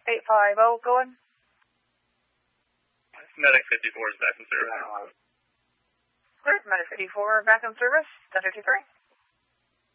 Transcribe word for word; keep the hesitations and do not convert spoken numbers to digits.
eight five zero going. Medic fifty-four is back in service. Clear, Medic fifty-four back in service, ten fifty-three.